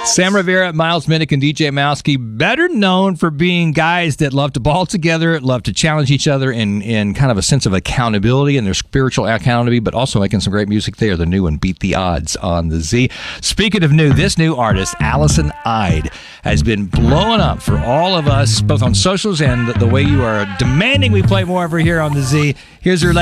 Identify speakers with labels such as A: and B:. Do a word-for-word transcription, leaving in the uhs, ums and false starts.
A: Sam Rivera, Miles Minnick, and D J Mowski, better known for being guys that love to ball together, love to challenge each other in, in kind of a sense of accountability and their spiritual accountability, but also making some great music. They are the new and Beat the Odds on the Z. Speaking of new, this new artist, Allison Ide, has been blowing up for all of us, both on socials and the way you are demanding we play more of her here on the Z. Here's her